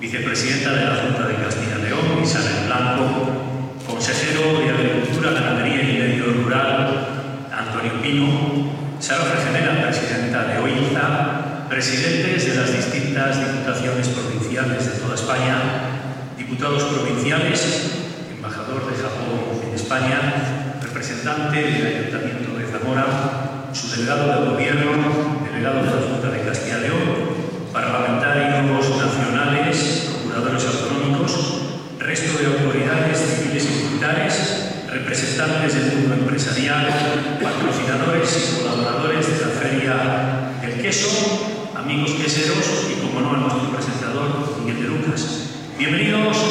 vicepresidenta de la Junta de Castilla y León, Isabel Blanco, consejero de Agricultura, Ganadería y Medio Rural, Antonio Pino, Sara Fregenera, presidenta de OINZA, presidentes de las distintas diputaciones provinciales de toda España, diputados provinciales, embajador de Japón en España, representante del Ayuntamiento de Zamora, subdelegado del Gobierno, delegado de la Junta de Castilla y León, parlamentarios nacionales, procuradores autonómicos, resto de autoridades civiles y militares, representantes del mundo empresarial, patrocinadores y colaboradores de la Feria del Queso, amigos queseros y, como no, a nuestro presentador, Miguel de Lucas. Bienvenidos